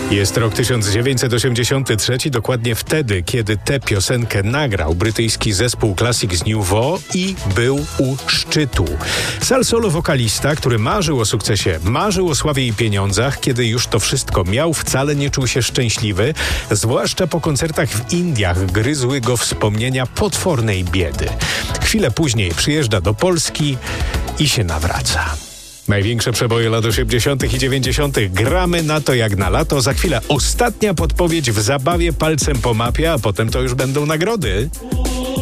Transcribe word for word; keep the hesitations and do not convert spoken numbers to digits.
Jest rok tysiąc dziewięćset osiemdziesiąty trzeci, dokładnie wtedy, kiedy tę piosenkę nagrał brytyjski zespół Classics Nouveau i był u szczytu. Sal solo wokalista, który marzył o sukcesie, marzył o sławie i pieniądzach, kiedy już to wszystko miał, wcale nie czuł się szczęśliwy, zwłaszcza po koncertach w Indiach gryzły go wspomnienia potwornej biedy. Chwilę później przyjeżdża do Polski i się nawraca. Największe przeboje lat osiemdziesiątych i dziewięćdziesiątych. Gramy na to jak na lato. Za chwilę ostatnia podpowiedź w zabawie palcem po mapie, a potem to już będą nagrody.